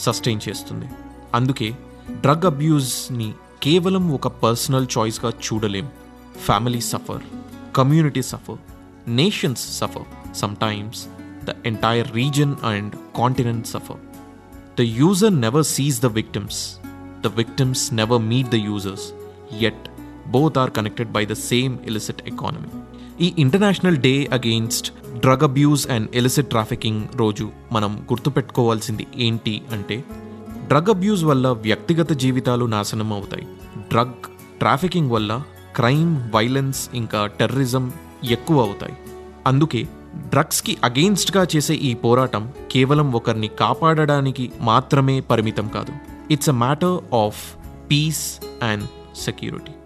Sustain చేస్తుంది. అందుకే drug అబ్యూస్ని కేవలం ఒక పర్సనల్ చాయిస్గా చూడలేం. Family suffer, community suffer, nations suffer, sometimes the entire reason and continent suffer. The user never sees the victims. The victims never meet the users. Yet, both are connected by the same illicit economy. ఈ international day against drug abuse and illicit trafficking రోజు మనం గుర్తుపెట్టుకోవాల్సింది ఏంటి అంటే, drug abuse వల్ల వ్యక్తిగత జీవితాలు నాశనం అవుతాయి. డ్రగ్ ట్రాఫికింగ్ వల్ల క్రైమ్, వైలెన్స్ ఇంకా టెర్రరిజం ఎక్కువ అవుతాయి. అందుకే డ్రగ్స్కి అగెయిన్స్ట్గా చేసే ఈ పోరాటం కేవలం ఒకరిని కాపాడడానికి మాత్రమే పరిమితం కాదు. It's a matter of piece and security.